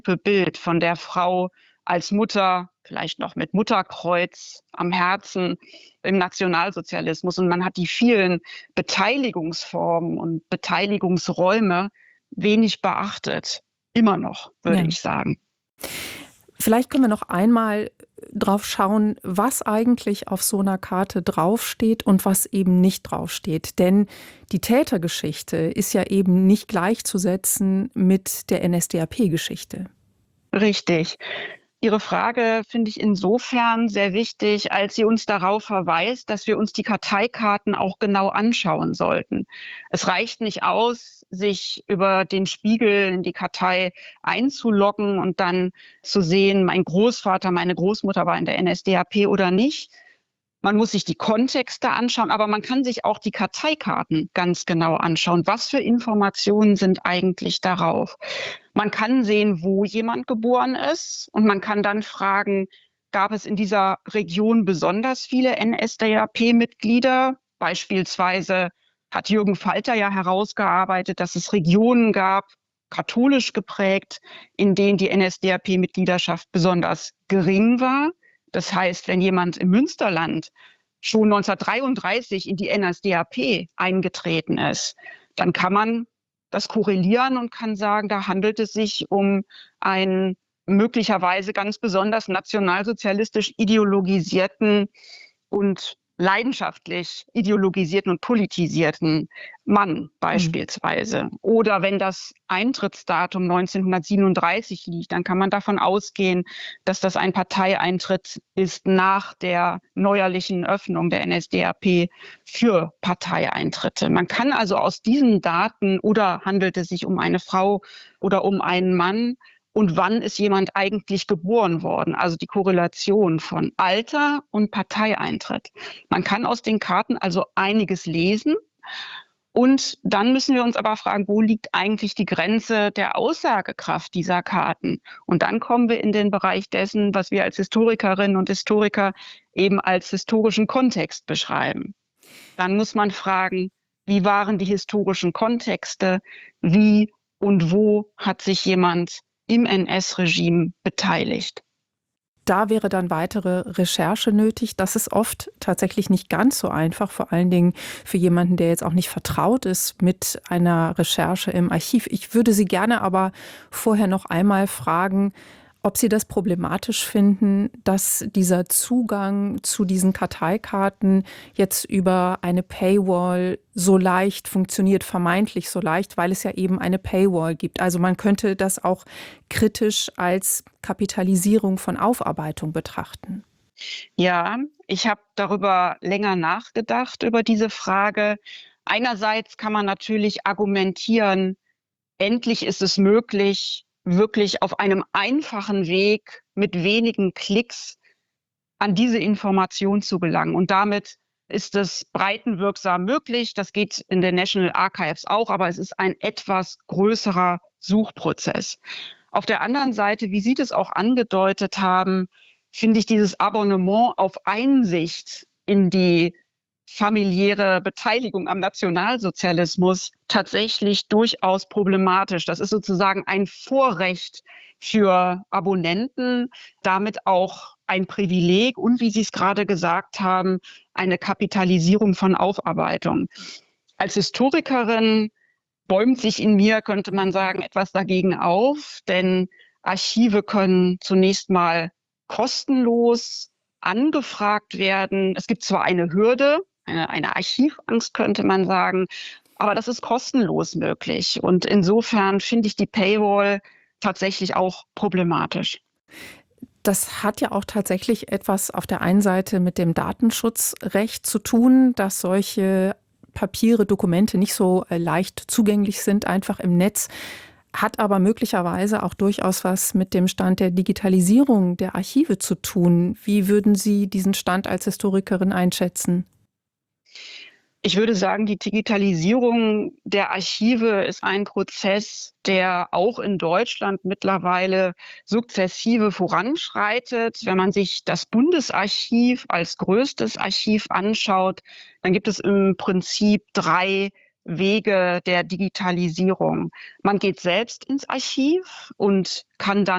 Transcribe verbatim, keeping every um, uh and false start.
Bild von der Frau als Mutter, vielleicht noch mit Mutterkreuz am Herzen im Nationalsozialismus. Und man hat die vielen Beteiligungsformen und Beteiligungsräume wenig beachtet. Immer noch, würde Ja. ich sagen. Vielleicht können wir noch einmal drauf schauen, was eigentlich auf so einer Karte draufsteht und was eben nicht draufsteht. Denn die Tätergeschichte ist ja eben nicht gleichzusetzen mit der N S D A P-Geschichte. Richtig. Ihre Frage finde ich insofern sehr wichtig, als sie uns darauf verweist, dass wir uns die Karteikarten auch genau anschauen sollten. Es reicht nicht aus, sich über den Spiegel in die Kartei einzuloggen und dann zu sehen, mein Großvater, meine Großmutter war in der N S D A P oder nicht. Man muss sich die Kontexte anschauen, aber man kann sich auch die Karteikarten ganz genau anschauen. Was für Informationen sind eigentlich darauf? Man kann sehen, wo jemand geboren ist, und man kann dann fragen, gab es in dieser Region besonders viele N S D A P-Mitglieder? Beispielsweise hat Jürgen Falter ja herausgearbeitet, dass es Regionen gab, katholisch geprägt, in denen die N S D A P-Mitgliedschaft besonders gering war. Das heißt, wenn jemand im Münsterland schon neunzehnhundertdreiunddreißig in die N S D A P eingetreten ist, dann kann man das korrelieren und kann sagen, da handelt es sich um einen möglicherweise ganz besonders nationalsozialistisch ideologisierten und leidenschaftlich ideologisierten und politisierten Mann Mhm. beispielsweise. Oder wenn das Eintrittsdatum neunzehnhundertsiebenunddreißig liegt, dann kann man davon ausgehen, dass das ein Parteieintritt ist nach der neuerlichen Öffnung der N S D A P für Parteieintritte. Man kann also aus diesen Daten, oder handelt es sich um eine Frau oder um einen Mann, und wann ist jemand eigentlich geboren worden? Also die Korrelation von Alter und Parteieintritt. Man kann aus den Karten also einiges lesen. Und dann müssen wir uns aber fragen, wo liegt eigentlich die Grenze der Aussagekraft dieser Karten? Und dann kommen wir in den Bereich dessen, was wir als Historikerinnen und Historiker eben als historischen Kontext beschreiben. Dann muss man fragen, wie waren die historischen Kontexte? Wie und wo hat sich jemand im N S-Regime beteiligt? Da wäre dann weitere Recherche nötig. Das ist oft tatsächlich nicht ganz so einfach, vor allen Dingen für jemanden, der jetzt auch nicht vertraut ist mit einer Recherche im Archiv. Ich würde Sie gerne aber vorher noch einmal fragen, ob Sie das problematisch finden, dass dieser Zugang zu diesen Karteikarten jetzt über eine Paywall so leicht funktioniert, vermeintlich so leicht, weil es ja eben eine Paywall gibt. Also man könnte das auch kritisch als Kapitalisierung von Aufarbeitung betrachten. Ja, ich habe darüber länger nachgedacht, über diese Frage. Einerseits kann man natürlich argumentieren, endlich ist es möglich, wirklich auf einem einfachen Weg mit wenigen Klicks an diese Information zu gelangen. Und damit ist es breitenwirksam möglich. Das geht in den National Archives auch, aber es ist ein etwas größerer Suchprozess. Auf der anderen Seite, wie Sie das auch angedeutet haben, finde ich dieses Abonnement auf Einsicht in die familiäre Beteiligung am Nationalsozialismus tatsächlich durchaus problematisch. Das ist sozusagen ein Vorrecht für Abonnenten, damit auch ein Privileg und, wie Sie es gerade gesagt haben, eine Kapitalisierung von Aufarbeitung. Als Historikerin bäumt sich in mir, könnte man sagen, etwas dagegen auf, denn Archive können zunächst mal kostenlos angefragt werden. Es gibt zwar eine Hürde, eine, eine Archivangst, könnte man sagen, aber das ist kostenlos möglich. Und insofern finde ich die Paywall tatsächlich auch problematisch. Das hat ja auch tatsächlich etwas auf der einen Seite mit dem Datenschutzrecht zu tun, dass solche Papiere, Dokumente nicht so äh, leicht zugänglich sind, einfach im Netz, hat aber möglicherweise auch durchaus was mit dem Stand der Digitalisierung der Archive zu tun. Wie würden Sie diesen Stand als Historikerin einschätzen? Ich würde sagen, die Digitalisierung der Archive ist ein Prozess, der auch in Deutschland mittlerweile sukzessive voranschreitet. Wenn man sich das Bundesarchiv als größtes Archiv anschaut, dann gibt es im Prinzip drei Wege der Digitalisierung. Man geht selbst ins Archiv und kann dann